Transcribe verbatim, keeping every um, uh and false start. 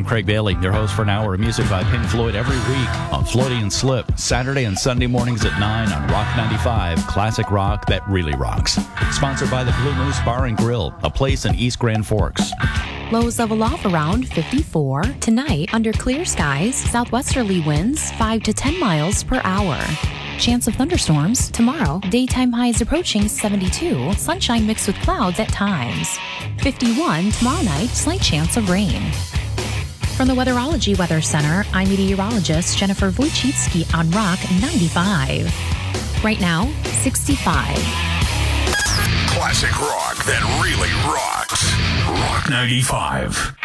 I'm Craig Bailey, your host for an hour of music by Pink Floyd every week on Floydie and Slip, Saturday and Sunday mornings at nine on Rock ninety-five, classic rock that really rocks. Sponsored by the Blue Moose Bar and Grill, a place in East Grand Forks. Lows level off around fifty-four. Tonight, under clear skies, southwesterly winds five to ten miles per hour. Chance of thunderstorms tomorrow. Daytime highs approaching seventy-two. Sunshine mixed with clouds at times. fifty-one tomorrow night. Slight chance of rain. From the Weatherology Weather Center, I'm meteorologist Jennifer Wojcicki on Rock ninety-five. Right now, sixty-five. Classic rock that really rocks. Rock ninety-five.